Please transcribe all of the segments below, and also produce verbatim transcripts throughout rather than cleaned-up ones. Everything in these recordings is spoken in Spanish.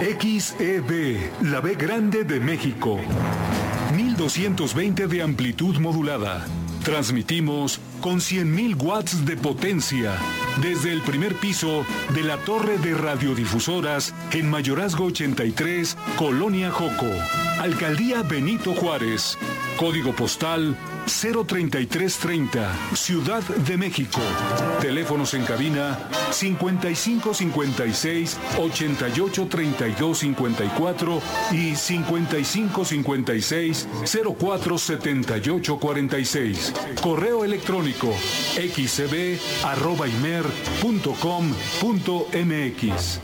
X E B, la B grande de México. mil doscientos veinte de amplitud modulada. Transmitimos con cien mil watts de potencia desde el primer piso de la torre de radiodifusoras en Mayorazgo ochenta y tres, Colonia Joco, Alcaldía Benito Juárez, código postal cero treinta y tres treinta, Ciudad de México. Teléfonos en cabina cincuenta y cinco cincuenta y seis, ochenta y ocho treinta y dos cincuenta y cuatro y cincuenta y cinco cincuenta y seis, cero cuatro setenta y ocho cuarenta y seis. Correo electrónico xcb arroba imer punto com punto mx.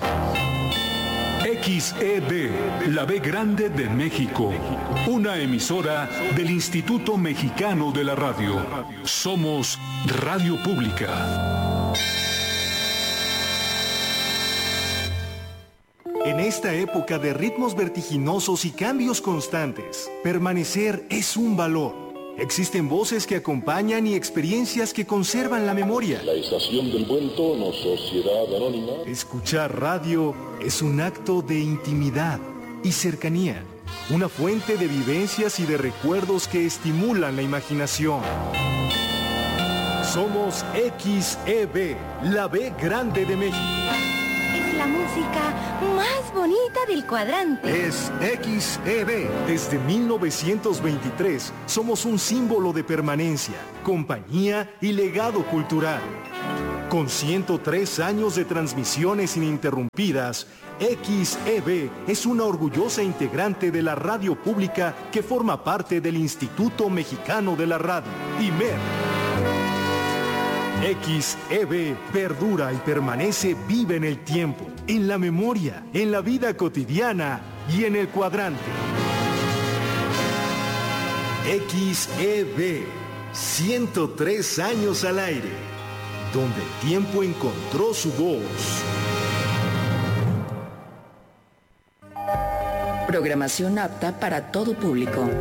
X E B, la B grande de México. Una emisora del Instituto Mexicano de la Radio. Somos Radio Pública. En esta época de ritmos vertiginosos y cambios constantes, permanecer es un valor. Existen voces que acompañan y experiencias que conservan la memoria. La estación del buen tono, Sociedad Anónima. Escuchar radio es un acto de intimidad y cercanía. Una fuente de vivencias y de recuerdos que estimulan la imaginación. Somos X E B, la B grande de México. La música más bonita del cuadrante. Es X E B. Desde mil novecientos veintitrés somos un símbolo de permanencia, compañía y legado cultural. Con ciento tres años de transmisiones ininterrumpidas, X E B es una orgullosa integrante de la radio pública que forma parte del Instituto Mexicano de la Radio, IMER. X E B perdura y permanece viva en el tiempo, en la memoria, en la vida cotidiana y en el cuadrante. X E B, ciento tres años al aire, donde el tiempo encontró su voz. Programación apta para todo público.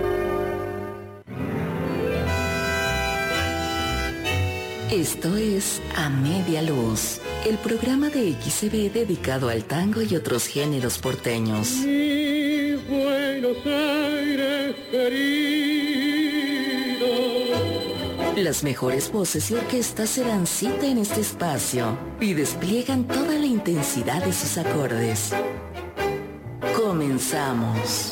Esto es A Media Luz, el programa de X E B dedicado al tango y otros géneros porteños. Mi Buenos Aires querido. Las mejores voces y orquestas se dan cita en este espacio y despliegan toda la intensidad de sus acordes. Comenzamos.